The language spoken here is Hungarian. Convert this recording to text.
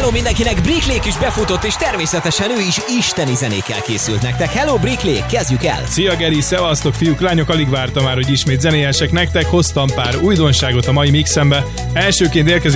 Hello mindenkinek, Bricklék is befutott, és természetesen ő is isteni zenékkel készült nektek. Hello Bricklék, kezdjük el! Szia Geri, szevasztok fiúk, lányok, alig vártam már, hogy ismét zenélyesek nektek. Hoztam pár újdonságot a mai mixembe. Elsőként érkezik